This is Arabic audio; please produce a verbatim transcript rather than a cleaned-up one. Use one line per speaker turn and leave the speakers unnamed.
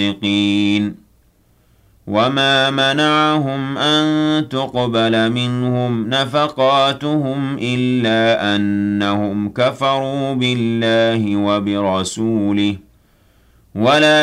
الصادقين وما منعهم أن تقبل منهم نفقاتهم إلا أنهم كفروا بالله وبرسوله ولا